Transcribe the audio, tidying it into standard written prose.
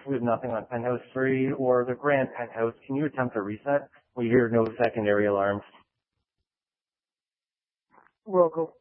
we have nothing on penthouse 3 or the grand penthouse. Can you attempt a reset? We hear no secondary alarms. Welcome.